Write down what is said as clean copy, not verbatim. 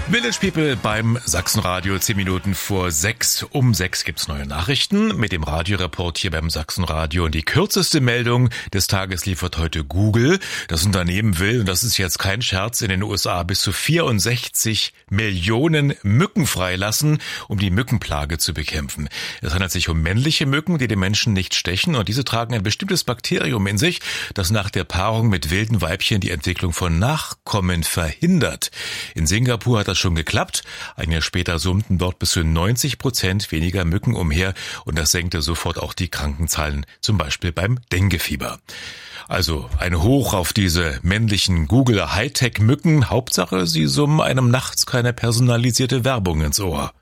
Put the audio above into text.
Village People beim Sachsenradio, 10 Minuten vor 6. Um 6 gibt's neue Nachrichten mit dem Radioreport hier beim Sachsenradio. Und die kürzeste Meldung des Tages liefert heute Google. Das Unternehmen will, und das ist jetzt kein Scherz, in den USA bis zu 64 Millionen Mücken freilassen, um die Mückenplage zu bekämpfen. Es handelt sich um männliche Mücken, die den Menschen nicht stechen. Und diese tragen ein bestimmtes Bakterium in sich, das nach der Paarung mit wilden Weibchen die Entwicklung von Nachkommen verhindert. In Singapur hat das schon geklappt. Ein Jahr später summten dort bis zu 90% weniger Mücken umher und das senkte sofort auch die Krankenzahlen, zum Beispiel beim Denguefieber. Also ein Hoch auf diese männlichen Google Hightech-Mücken. Hauptsache, sie summen einem nachts keine personalisierte Werbung ins Ohr.